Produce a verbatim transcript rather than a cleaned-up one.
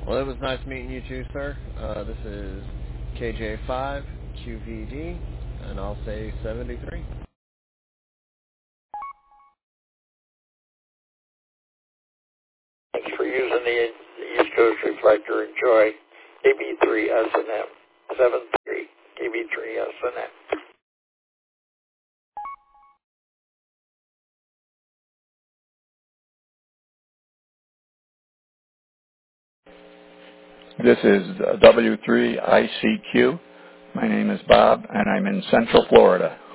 Well, it was nice meeting you too, sir. Uh, this is K J five Q V D, and I'll say seventy-three. Thanks for using the East Coast Reflector. Enjoy. K B three S and M. seven three K B three S and M. This is W three I C Q. My name is Bob, and I'm in Central Florida.